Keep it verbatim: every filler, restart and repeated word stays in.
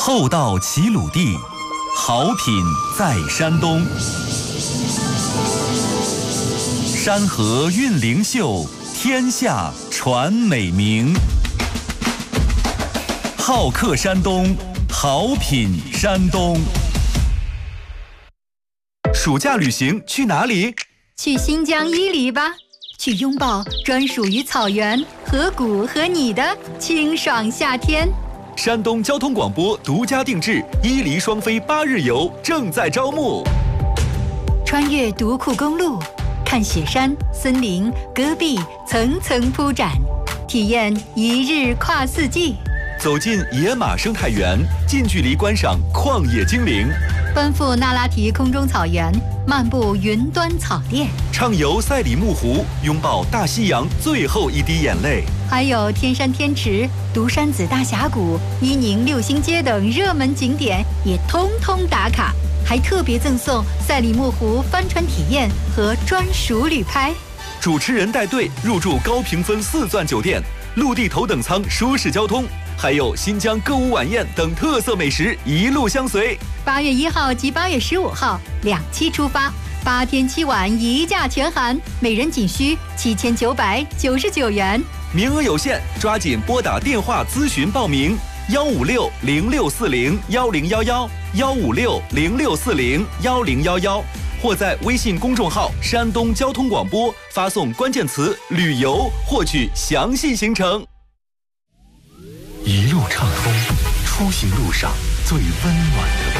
厚道齐鲁地，好品在山东。山河韵灵秀，天下传美名。好客山东，好品山东。暑假旅行去哪里？ 去新疆伊犁吧，去拥抱专属于草原、河谷和你的清爽夏天。 山东交通广播独家定制伊犁双飞八日游正在招募。 穿越独库公路，看雪山、森林、戈壁层层铺展，体验一日跨四季。 走进野马生态园，近距离观赏旷野精灵。 奔赴那拉提空中草原，漫步云端草甸， 畅游赛里木湖，拥抱大西洋最后一滴眼泪。 还有天山天池、独山子大峡谷、伊宁六星街等热门景点也通通打卡，还特别赠送赛里木湖帆船体验和专属旅拍。 主持人带队入住高评分四钻酒店，陆地头等舱舒适交通，还有新疆歌舞晚宴等特色美食一路相随。 八月一号及八月十五号两期出发，八天七晚一价全含，每人仅需七千九百九十九元， 名额有限，抓紧拨打电话咨询报名：幺五六零六四零幺零幺幺，幺五六零六四零幺零幺幺，或在微信公众号“山东交通广播”发送关键词“旅游”获取详细行程。 一路畅通，出行路上最温暖的